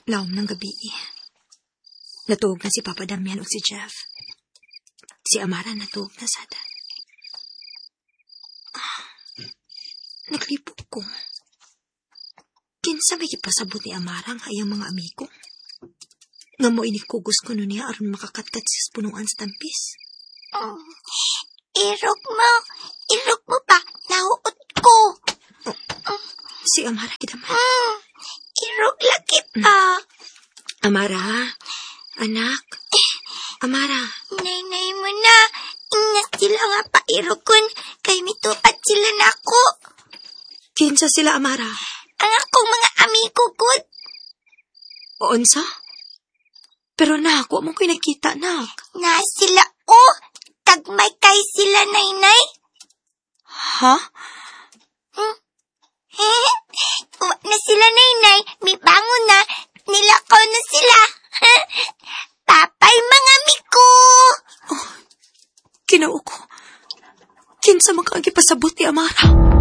Laom ng gabi. Natuog na si Papa Damian o si Jeff. Si Amara natuog na sada. Naglipok ko. Kinsa may ipasabot ni Amara ang hayang mga amigo. Nga mo inikugos ko nun niya aron makakatkat sa punuan sa tampis. Irog mo pa, nahuot ko. Si Amara kidaman. Irog lagi pa. Amara, anak. Amara. Nay mo na. Ingat sila nga pa irokon. Kay mitupat sila na ako. Kinsa sila, Amara? Ang akong mga amigo good. O unsa? Pero nak, wa mo ko'y nakita, nak. Na sila, tagmay kay sila, naynay. Ha? Wa na sila, naynay. May bangon na. Nilakaw na sila. Papay, mga amigo. Kinao ko. Kinsa makagipasabot ni Amara?